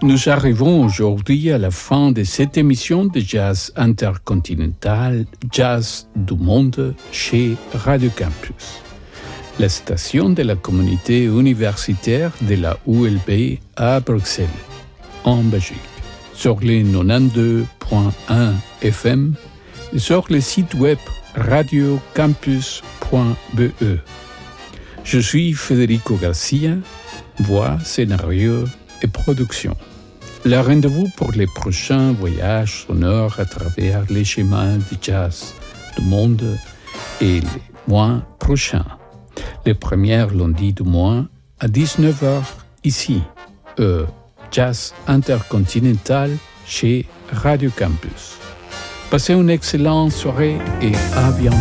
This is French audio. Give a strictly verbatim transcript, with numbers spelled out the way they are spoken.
Nous arrivons aujourd'hui à la fin de cette émission de Jazz Intercontinental, Jazz du Monde chez Radio Campus, la station de la communauté universitaire de la U L B à Bruxelles, en Belgique, sur les quatre-vingt-douze point un F M et sur le site web radio campus point b e. Je suis Federico Garcia, voix, scénario et production. Le rendez-vous pour les prochains voyages sonores à travers les chemins du jazz du monde est les mois prochains. Le premier lundi du mois à dix-neuf heures ici, euh, Jazz Intercontinental chez Radio Campus. Passez une excellente soirée et à bientôt.